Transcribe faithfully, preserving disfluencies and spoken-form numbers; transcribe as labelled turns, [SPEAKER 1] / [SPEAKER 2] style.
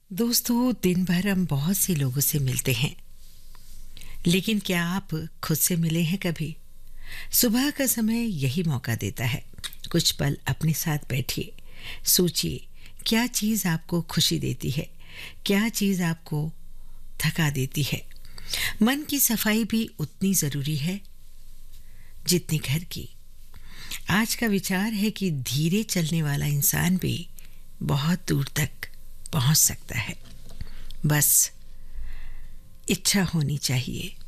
[SPEAKER 1] दोस्तों, दिन भर हम बहुत से लोगों से मिलते हैं, लेकिन क्या आप खुद से मिले हैं कभी? सुबह का समय यही मौका देता है। कुछ पल अपने साथ बैठिए, सोचिए क्या चीज़ आपको खुशी देती है, क्या चीज़ आपको थका देती है। मन की सफाई भी उतनी ज़रूरी है जितनी घर की। आज का विचार है कि धीरे चलने वाला इंसान भी बहुत दूर तक पहुंच सकता है, बस इच्छा होनी चाहिए।